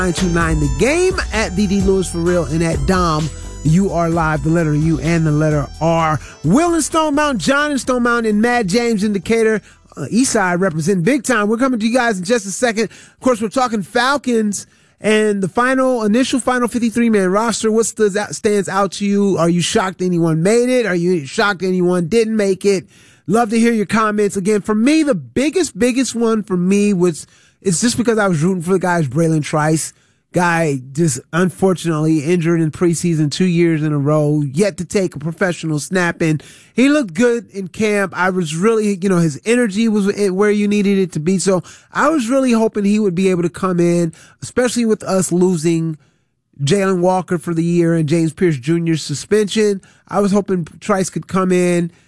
929 The Game, at DD Lewis for real, and at Dom You Are Live, the letter U and the letter R. Will in Stone Mountain, John in Stone Mountain, and Mad James in Decatur. Eastside representing big time. We're coming to you guys in just a second. Of course, we're talking Falcons and the initial final 53-man roster. What stands out to you? Are you shocked anyone made it? Are you shocked anyone didn't make it? Love to hear your comments. Again, for me, the biggest one for me was, it's just because I was rooting for the guys, Braylon Trice. Guy just unfortunately injured in preseason 2 years in a row, yet to take a professional snap, and he looked good in camp. I was really, his energy was where you needed it to be. So I was really hoping he would be able to come in, especially with us losing Jalen Walker for the year and James Pierce Jr.'s suspension. I was hoping Trice could come in,